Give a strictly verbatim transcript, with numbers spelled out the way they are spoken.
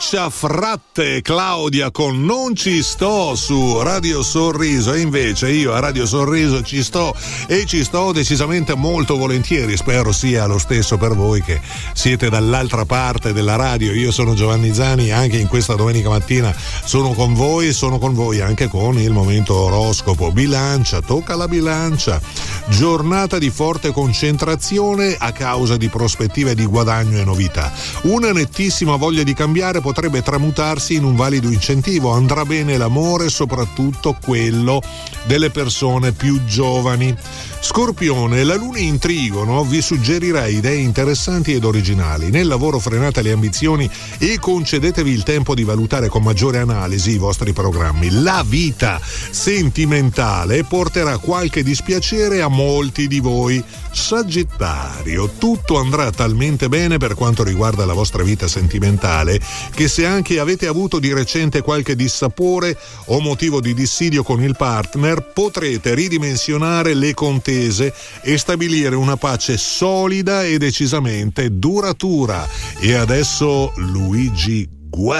Ciccia Fratte, Claudia con Non ci sto su Radio Sorriso, e invece io a Radio Sorriso ci sto, e ci sto decisamente molto volentieri. Spero sia lo stesso per voi che siete dall'altra parte della radio. Io sono Giovanni Zani, anche in questa domenica mattina sono con voi, sono con voi anche con il momento oroscopo. Bilancia, tocca la bilancia. Giornata di forte concentrazione a causa di prospettive di guadagno e novità. Una nettissima voglia di cambiare potrebbe tramutarsi in un valido incentivo. Andrà bene l'amore, soprattutto quello delle persone più giovani. Scorpione, la luna in trigono vi suggerirà idee interessanti ed originali. Nel lavoro frenate le ambizioni e concedetevi il tempo di valutare con maggiore analisi i vostri programmi. La vita sentimentale porterà qualche dispiacere a molti di voi. Sagittario, tutto andrà talmente bene per quanto riguarda la vostra vita sentimentale che se anche avete avuto di recente qualche dissapore o motivo di dissidio con il partner, potrete ridimensionare le contese e stabilire una pace solida e decisamente duratura. E adesso Luigi